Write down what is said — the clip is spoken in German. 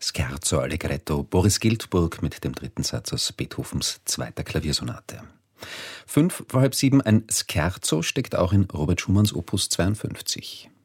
Scherzo Allegretto, Boris Giltburg mit dem 3. Satz aus Beethovens 2. Klaviersonate. 6:05 ein Scherzo steckt auch in Robert Schumanns Opus 52.